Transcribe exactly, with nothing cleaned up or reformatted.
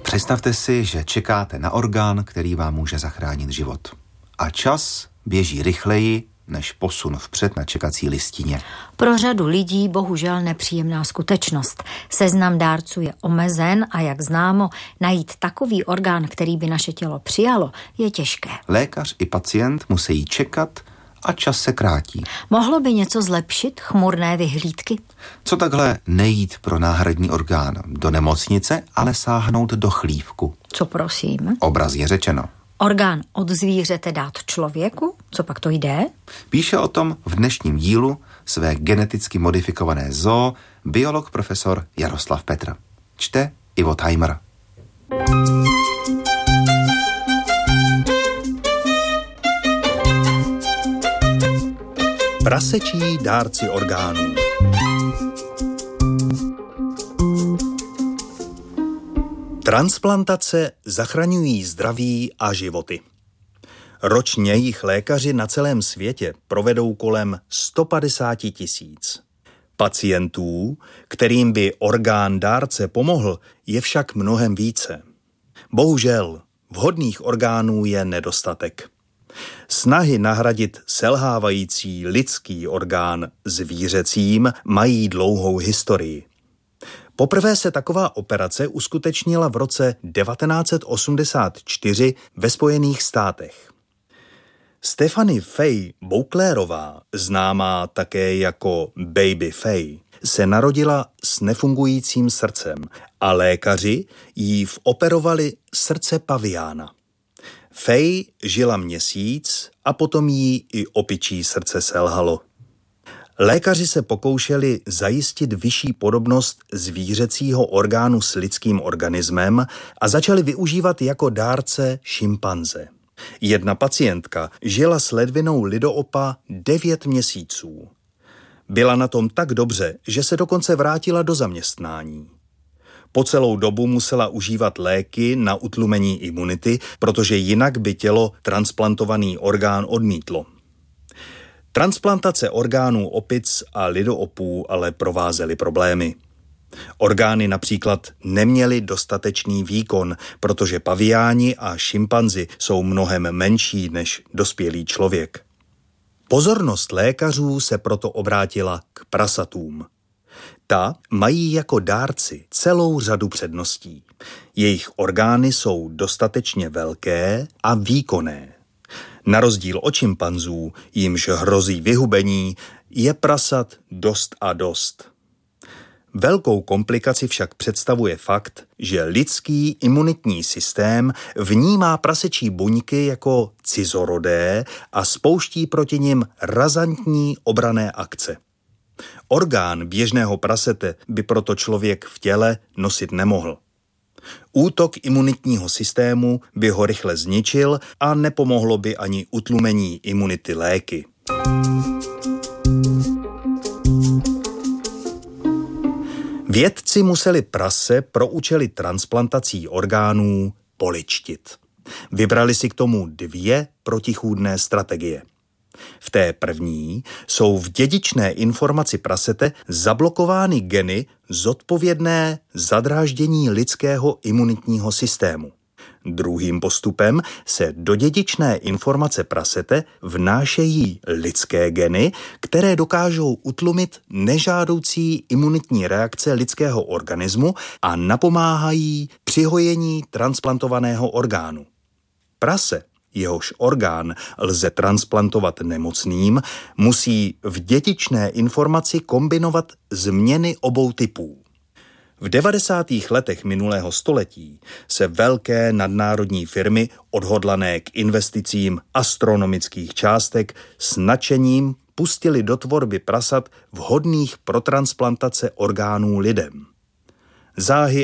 Představte si, že čekáte na orgán, který vám může zachránit život. A čas běží rychleji než posun vpřed na čekací listině. Pro řadu lidí bohužel nepříjemná skutečnost. Seznam dárců je omezen a jak známo, najít takový orgán, který by naše tělo přijalo, je těžké. Lékař i pacient musí čekat a čas se krátí. Mohlo by něco zlepšit chmurné vyhlídky? Co takhle nejít pro náhradní orgán do nemocnice, ale sáhnout do chlívku? Co prosím? Obrazně řečeno. Orgán od zvířete dát člověku? Co pak to jde? Píše o tom v dnešním dílu své geneticky modifikované zoo biolog profesor Jaroslav Petr. Čte Ivo Tajmer. Prasečí dárci orgánů. Transplantace zachraňují zdraví a životy. Ročně jich lékaři na celém světě provedou kolem sto padesát tisíc. Pacientů, kterým by orgán dárce pomohl, je však mnohem více. Bohužel, vhodných orgánů je nedostatek. Snahy nahradit selhávající lidský orgán zvířecím mají dlouhou historii. Poprvé se taková operace uskutečnila v roce devatenáct set osmdesát čtyři ve Spojených státech. Stephanie Fay Bouclerová, známá také jako Baby Fay, se narodila s nefungujícím srdcem a lékaři jí voperovali srdce paviána. Fay žila měsíc a potom jí i opičí srdce selhalo. Lékaři se pokoušeli zajistit vyšší podobnost zvířecího orgánu s lidským organismem a začali využívat jako dárce šimpanze. Jedna pacientka žila s ledvinou lidoopa devět měsíců. Byla na tom tak dobře, že se dokonce vrátila do zaměstnání. Po celou dobu musela užívat léky na utlumení imunity, protože jinak by tělo transplantovaný orgán odmítlo. Transplantace orgánů opic a lidoopů ale provázely problémy. Orgány například neměly dostatečný výkon, protože paviáni a šimpanzi jsou mnohem menší než dospělý člověk. Pozornost lékařů se proto obrátila k prasatům. Ta mají jako dárci celou řadu předností. Jejich orgány jsou dostatečně velké a výkonné. Na rozdíl od šimpanzů, jimž hrozí vyhubení, je prasat dost a dost. Velkou komplikaci však představuje fakt, že lidský imunitní systém vnímá prasečí buňky jako cizorodé a spouští proti nim razantní obranné akce. Orgán běžného prasete by proto člověk v těle nosit nemohl. Útok imunitního systému by ho rychle zničil a nepomohlo by ani utlumení imunity léky. Vědci museli prase pro účely transplantací orgánů poličtit. Vybrali si k tomu dvě protichůdné strategie. V té první jsou v dědičné informaci prasete zablokovány geny zodpovědné za dráždění lidského imunitního systému. Druhým postupem se do dědičné informace prasete vnášejí lidské geny, které dokážou utlumit nežádoucí imunitní reakce lidského organismu a napomáhají přihojení transplantovaného orgánu. Prase, jehož orgán lze transplantovat nemocným, musí v dědičné informaci kombinovat změny obou typů. V devadesátých letech minulého století se velké nadnárodní firmy odhodlané k investicím astronomických částek s nadšením pustili do tvorby prasat vhodných pro transplantace orgánů lidem. Záhy